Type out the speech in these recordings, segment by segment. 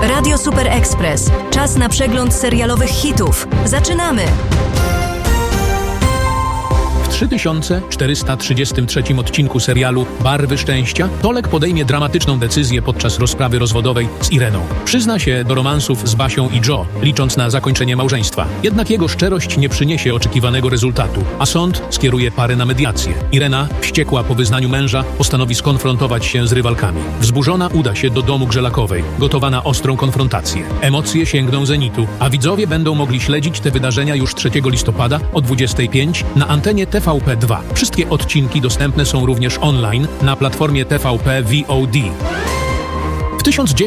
Radio Super Express. Czas na przegląd serialowych hitów. Zaczynamy! W 3433 odcinku serialu Barwy Szczęścia Tolek podejmie dramatyczną decyzję podczas rozprawy rozwodowej z Ireną. Przyzna się do romansów z Basią i Joe, licząc na zakończenie małżeństwa. Jednak jego szczerość nie przyniesie oczekiwanego rezultatu, a sąd skieruje parę na mediację. Irena, wściekła po wyznaniu męża, postanowi skonfrontować się z rywalkami. Wzburzona uda się do domu Grzelakowej, gotowa na ostrą konfrontację. Emocje sięgną zenitu, a widzowie będą mogli śledzić te wydarzenia już 3 listopada o 25 na antenie TVP2. Wszystkie odcinki dostępne są również online na platformie TVP VOD. W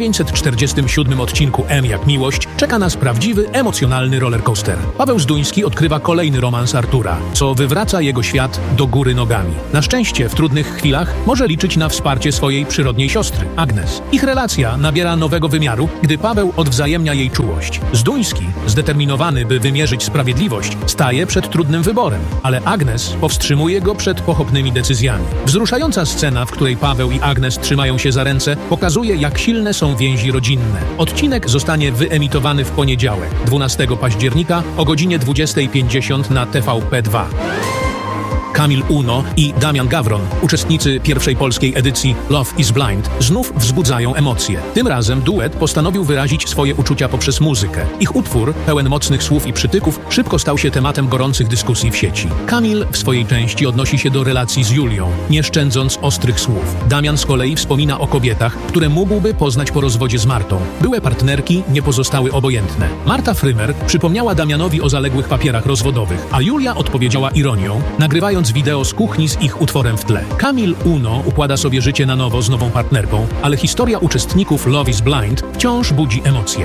1947 odcinku M jak miłość czeka nas prawdziwy, emocjonalny rollercoaster. Paweł Zduński odkrywa kolejny romans Artura, co wywraca jego świat do góry nogami. Na szczęście w trudnych chwilach może liczyć na wsparcie swojej przyrodniej siostry, Agnes. Ich relacja nabiera nowego wymiaru, gdy Paweł odwzajemnia jej czułość. Zduński, zdeterminowany, by wymierzyć sprawiedliwość, staje przed trudnym wyborem, ale Agnes powstrzymuje go przed pochopnymi decyzjami. Wzruszająca scena, w której Paweł i Agnes trzymają się za ręce, pokazuje, jak silne są więzi rodzinne. Odcinek zostanie wyemitowany w poniedziałek, 12 października o godzinie 20:50 na TVP2. Kamil Uno i Damian Gawron, uczestnicy pierwszej polskiej edycji Love is Blind, znów wzbudzają emocje. Tym razem duet postanowił wyrazić swoje uczucia poprzez muzykę. Ich utwór, pełen mocnych słów i przytyków, szybko stał się tematem gorących dyskusji w sieci. Kamil w swojej części odnosi się do relacji z Julią, nie szczędząc ostrych słów. Damian z kolei wspomina o kobietach, które mógłby poznać po rozwodzie z Martą. Byłe partnerki nie pozostały obojętne. Marta Frymer przypomniała Damianowi o zaległych papierach rozwodowych, a Julia odpowiedziała ironią, nagrywając wideo z kuchni z ich utworem w tle. Kamil Uno układa sobie życie na nowo z nową partnerką, ale historia uczestników Love is Blind wciąż budzi emocje.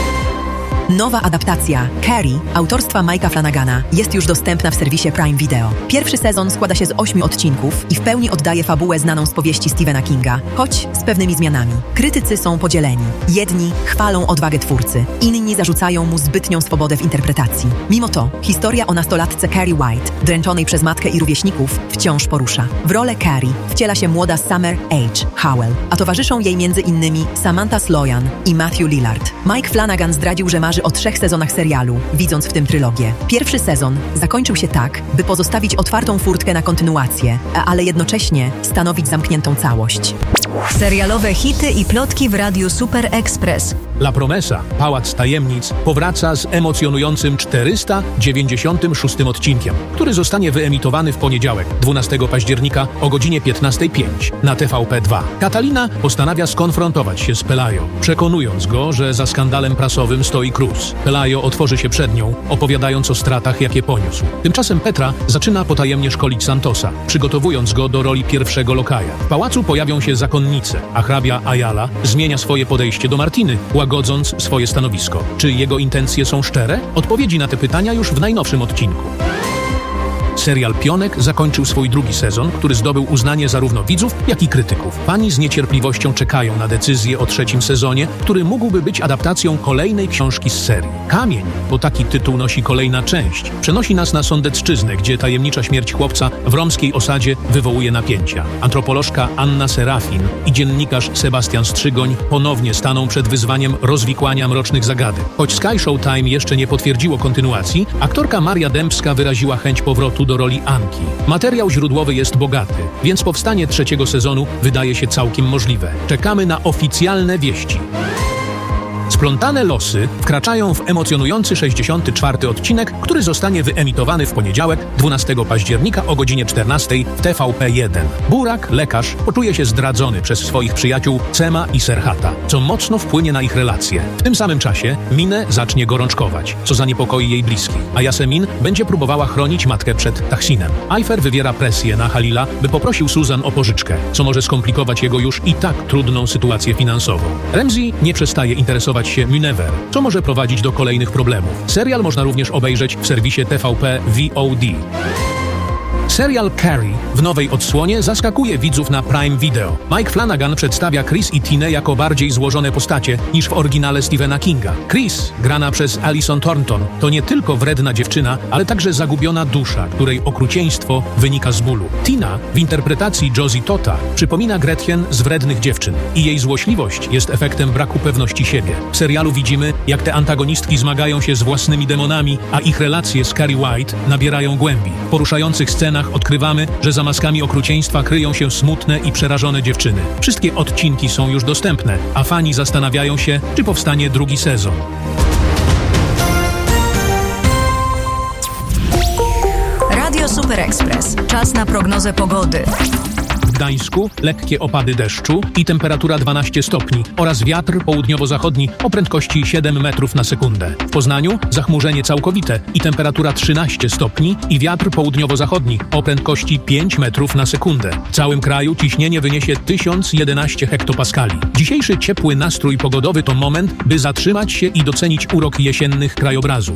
Nowa adaptacja Carrie autorstwa Mike'a Flanagana jest już dostępna w serwisie Prime Video. Pierwszy sezon składa się z 8 odcinków i w pełni oddaje fabułę znaną z powieści Stephena Kinga, choć z pewnymi zmianami. Krytycy są podzieleni. Jedni chwalą odwagę twórcy, inni zarzucają mu zbytnią swobodę w interpretacji. Mimo to historia o nastolatce Carrie White, dręczonej przez matkę i rówieśników, wciąż porusza. W rolę Carrie wciela się młoda Summer H. Howell, a towarzyszą jej m.in. Samantha Sloyan i Matthew Lillard. Mike Flanagan zdradził, że marzy o 3 sezonach serialu, widząc w tym trylogię. Pierwszy sezon zakończył się tak, by pozostawić otwartą furtkę na kontynuację, ale jednocześnie stanowić zamkniętą całość. Serialowe hity i plotki w Radiu Super Express. La Promesa, Pałac Tajemnic, powraca z emocjonującym 496 odcinkiem, który zostanie wyemitowany w poniedziałek, 12 października o godzinie 15:05 na TVP2. Catalina postanawia skonfrontować się z Pelayo, przekonując go, że za skandalem prasowym stoi Cruz. Pelayo otworzy się przed nią, opowiadając o stratach, jakie poniósł. Tymczasem Petra zaczyna potajemnie szkolić Santosa, przygotowując go do roli pierwszego lokaja. W pałacu pojawią się zakonnice, a hrabia Ayala zmienia swoje podejście do Martiny, łagodząc swoje stanowisko. Czy jego intencje są szczere? Odpowiedzi na te pytania już w najnowszym odcinku. Serial Pionek zakończył swój 2. sezon, który zdobył uznanie zarówno widzów, jak i krytyków. Fani z niecierpliwością czekają na decyzję o 3. sezonie, który mógłby być adaptacją kolejnej książki z serii. Kamień, bo taki tytuł nosi kolejna część, przenosi nas na Sądecczyznę, gdzie tajemnicza śmierć chłopca w romskiej osadzie wywołuje napięcia. Antropolożka Anna Serafin i dziennikarz Sebastian Strzygoń ponownie staną przed wyzwaniem rozwikłania mrocznych zagadek. Choć Sky Showtime jeszcze nie potwierdziło kontynuacji, aktorka Maria Dębska wyraziła chęć powrotu do roli Anki. Materiał źródłowy jest bogaty, więc powstanie 3. sezonu wydaje się całkiem możliwe. Czekamy na oficjalne wieści. Splątane losy wkraczają w emocjonujący 64. odcinek, który zostanie wyemitowany w poniedziałek, 12 października o godzinie 14 w TVP1. Burak, lekarz, poczuje się zdradzony przez swoich przyjaciół Cema i Serhata, co mocno wpłynie na ich relacje. W tym samym czasie Minę zacznie gorączkować, co zaniepokoi jej bliskich, a Yasemin będzie próbowała chronić matkę przed Tahsinem. Ayfer wywiera presję na Halila, by poprosił Suzan o pożyczkę, co może skomplikować jego już i tak trudną sytuację finansową. Ramsey nie przestaje interesować się Minever, co może prowadzić do kolejnych problemów. Serial można również obejrzeć w serwisie TVP VOD. Serial Carrie W nowej odsłonie zaskakuje widzów na Prime Video. Mike Flanagan przedstawia Chris i Tinę jako bardziej złożone postacie niż w oryginale Stephena Kinga. Chris, grana przez Alison Thornton, to nie tylko wredna dziewczyna, ale także zagubiona dusza, której okrucieństwo wynika z bólu. Tina w interpretacji Josie Tota przypomina Gretchen z Wrednych Dziewczyn i jej złośliwość jest efektem braku pewności siebie. W serialu widzimy, jak te antagonistki zmagają się z własnymi demonami, a ich relacje z Carrie White nabierają głębi. W poruszających scenach odkrywamy, że za maskami okrucieństwa kryją się smutne i przerażone dziewczyny. Wszystkie odcinki są już dostępne, a fani zastanawiają się, czy powstanie drugi sezon. Radio Super Express. Czas na prognozę pogody. W Gdańsku lekkie opady deszczu i temperatura 12 stopni oraz wiatr południowo-zachodni o prędkości 7 metrów na sekundę. W Poznaniu zachmurzenie całkowite i temperatura 13 stopni i wiatr południowo-zachodni o prędkości 5 metrów na sekundę. W całym kraju ciśnienie wyniesie 1011 hektopaskali. Dzisiejszy ciepły nastrój pogodowy to moment, by zatrzymać się i docenić urok jesiennych krajobrazów.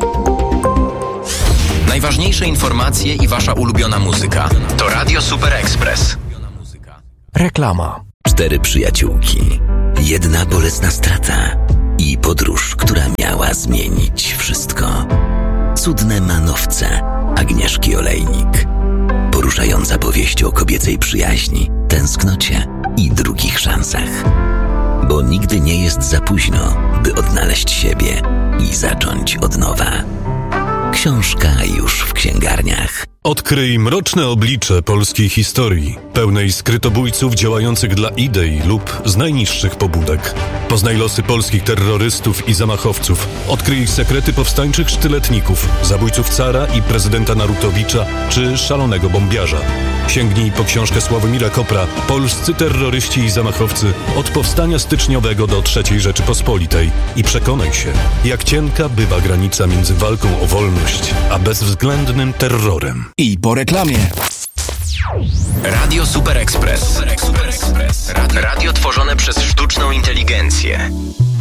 Najważniejsze informacje i wasza ulubiona muzyka. To Radio Super Express. Reklama. 4 przyjaciółki, jedna bolesna strata i podróż, która miała zmienić wszystko. Cudne manowce Agnieszki Olejnik. Poruszająca powieść o kobiecej przyjaźni, tęsknocie i drugich szansach. Bo nigdy nie jest za późno, by odnaleźć siebie i zacząć od nowa. Książka już w księgarniach. Odkryj mroczne oblicze polskiej historii, pełnej skrytobójców działających dla idei lub z najniższych pobudek. Poznaj losy polskich terrorystów i zamachowców. Odkryj ich sekrety powstańczych sztyletników, zabójców cara i prezydenta Narutowicza czy szalonego bombiarza. Sięgnij po książkę Sławomira Kopra Polscy terroryści i zamachowcy od powstania styczniowego do III Rzeczypospolitej i przekonaj się, jak cienka bywa granica między walką o wolność a bezwzględnym terrorem. I po reklamie. Radio Super Express. Radio tworzone przez sztuczną inteligencję.